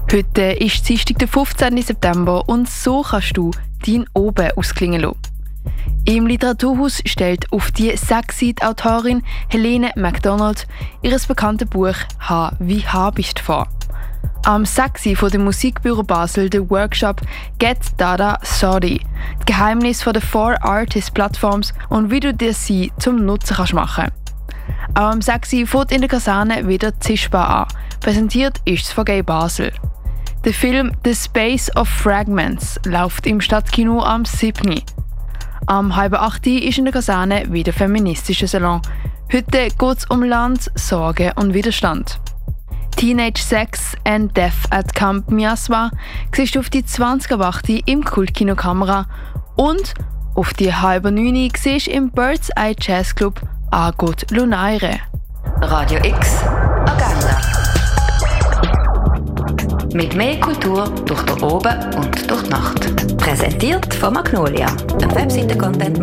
Heute ist Dienstag, der 15. September und so kannst du deinen Oben ausklingen lassen. Im Literaturhaus stellt auf die sexy Autorin Helene MacDonald ihr bekanntes Buch «H wie H bist» vor. Am Sexy von dem Musikbüro Basel der Workshop «Get Dada Sorry» – das Geheimnis von den 4 Artist Plattforms und wie du dir sie zum Nutzen kannst machen. Auch am Sexy fängt in der Kaserne wieder Zischbar an. Präsentiert ist es von Gay Basel. Der Film «The Space of Fragments» läuft im Stadtkino am 7. Am 7:30 ist in der Kaserne wieder feministischer Salon. Heute geht es um Land, Sorge und Widerstand. Teenage Sex and Death at Camp Miasma siehst du auf die 20:08 im Kultkino Kamera und auf die 8:30 siehst du im Bird's Eye Jazz Club «Agot Lunaire». Radio X Agenda. Mit mehr Kultur durch den Oben und durch die Nacht. Präsentiert von Magnolia, einem Webseiten-Content